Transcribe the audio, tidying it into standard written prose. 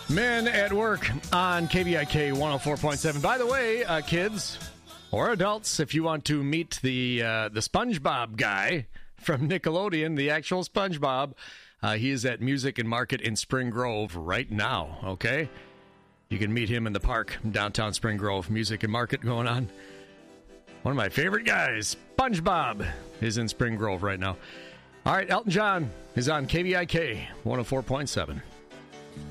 Men at Work on KVIK 104.7. By the way, kids or adults, if you want to meet the SpongeBob guy from Nickelodeon, the actual SpongeBob, he is at Music and Market in Spring Grove right now, okay? You can meet him in the park, downtown Spring Grove. Music and Market going on. One of my favorite guys, SpongeBob, is in Spring Grove right now. All right, Elton John is on KVIK 104.7.